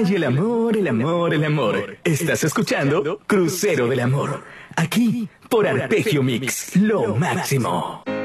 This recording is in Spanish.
Ay, el amor, el amor, el amor. Estás escuchando Crucero del Amor. Aquí, por Arpegio Mix, lo máximo.